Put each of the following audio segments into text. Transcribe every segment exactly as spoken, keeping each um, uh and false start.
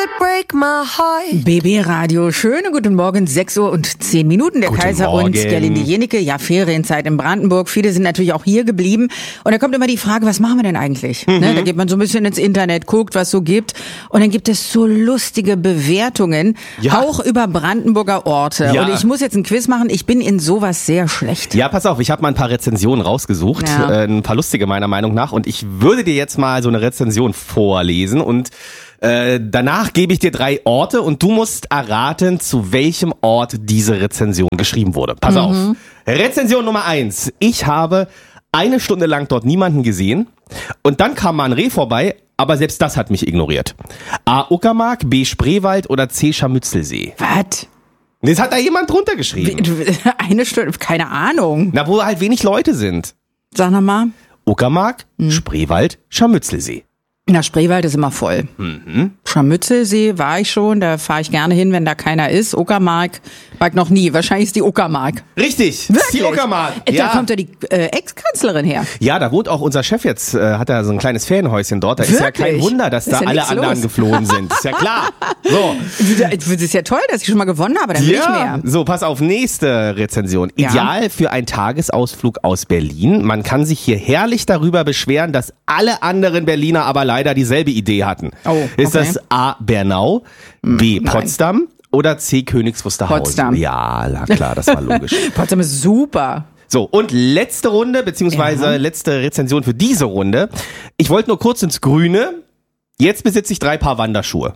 Break my heart. B B Radio, schönen guten Morgen, sechs Uhr und zehn Minuten. Der Guten Kaiser Morgen. und Gerlinde Jenecke, ja, Ferienzeit in Brandenburg. Viele sind natürlich auch hier geblieben. Und da kommt immer die Frage, was machen wir denn eigentlich? Mhm. Ne, da geht man so ein bisschen ins Internet, guckt, was so gibt. Und dann gibt es so lustige Bewertungen, ja. auch über Brandenburger Orte. Ja. Und ich muss jetzt ein Quiz machen, ich bin in sowas sehr schlecht. Ja, pass auf, ich habe mal ein paar Rezensionen rausgesucht, Ja. äh, ein paar lustige meiner Meinung nach. Und ich würde dir jetzt mal so eine Rezension vorlesen und Äh, danach gebe ich dir drei Orte und du musst erraten, zu welchem Ort diese Rezension geschrieben wurde. Pass mhm. auf. Rezension Nummer eins. Ich habe eine Stunde lang dort niemanden gesehen und dann kam mal ein Reh vorbei, aber selbst das hat mich ignoriert. A. Uckermark, B. Spreewald oder C. Scharmützelsee. Was? Das hat da jemand drunter geschrieben. Eine Stunde, keine Ahnung. Na, wo halt wenig Leute sind. Sag noch mal. Uckermark, mhm. Spreewald, Scharmützelsee. Na, Spreewald ist immer voll. Mhm. Scharmützelsee war ich schon, da fahre ich gerne hin, wenn da keiner ist. Uckermark war ich noch nie. Wahrscheinlich ist die Uckermark. Richtig, Wirklich? die Uckermark. Da Ja. kommt ja die äh, Ex-Kanzlerin her. Ja, da wohnt auch unser Chef jetzt, äh, hat er so ein kleines Ferienhäuschen dort. Da ist ja kein Wirklich? Wunder, dass Ist da ja alle nichts anderen los. geflohen sind. Ist ja klar. So. Das ist ja toll, dass ich schon mal gewonnen habe, dann will ich mehr. So, pass auf, nächste Rezension. Ja. Ideal für einen Tagesausflug aus Berlin. Man kann sich hier herrlich darüber beschweren, dass alle anderen Berliner aber leider dieselbe Idee hatten. Oh, Ist okay. das A. Bernau, B. Nein. Potsdam oder C. Königs Wusterhausen? Potsdam. Ja, na klar, das war logisch. Potsdam ist super. So, und letzte Runde, beziehungsweise Ja. letzte Rezension für diese Runde. Ich wollte nur kurz ins Grüne. Jetzt besitze ich drei Paar Wanderschuhe.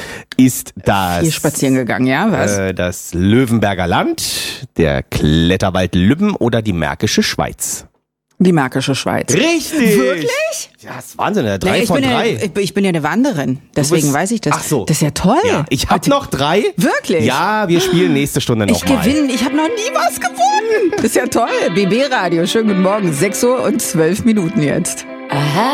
Ist das Hier spazieren gegangen, ja, was? äh, das Löwenberger Land, der Kletterwald Lübben oder die Märkische Schweiz? Die Märkische Schweiz. Richtig! Wirklich? Ja, das ist Wahnsinn, ja, drei Nee, ich von bin drei. Ja, ich, bin- ich bin ja eine Wanderin, deswegen bist- weiß ich das. Ach so. Das ist ja toll. Ja, ich hab noch drei. Wirklich? Ja, wir spielen nächste Stunde Ich nochmal. gewinne, ich habe noch nie was gewonnen. Das ist ja toll. B B Radio, schönen guten Morgen, sechs Uhr und zwölf Minuten jetzt. I